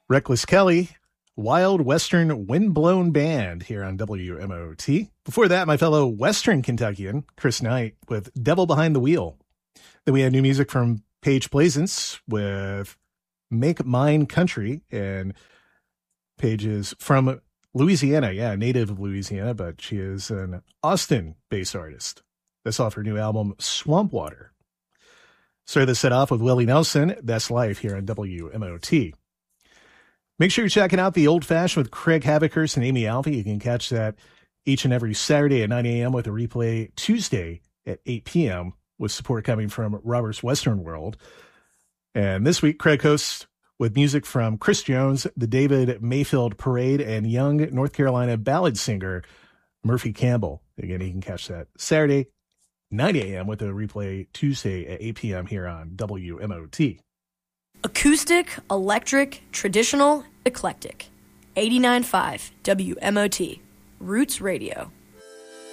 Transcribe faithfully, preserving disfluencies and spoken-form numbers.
Reckless Kelly, Wild Western Windblown Band here on W M O T. Before that, my fellow Western Kentuckian, Chris Knight, with Devil Behind the Wheel. Then we had new music from Paige Plaisance with Make Mine Country, and Paige is from Louisiana, yeah, native of Louisiana, but she is an Austin-based artist. That's off her new album, Swamp Water. Started the set off with Willie Nelson, That's Life, here on W M O T. Make sure you're checking out The Old Fashioned with Craig Havikhurst and Amy Alfie. You can catch that each and every Saturday at nine a.m. with a replay Tuesday at eight p.m. with support coming from Robert's Western World. And this week, Craig hosts with music from Chris Jones, the David Mayfield Parade, and young North Carolina ballad singer Murphy Campbell. Again, you can catch that Saturday, nine a.m. with a replay Tuesday at eight p.m. here on W M O T. Acoustic, electric, traditional, eclectic. eighty-nine point five W M O T. Roots Radio.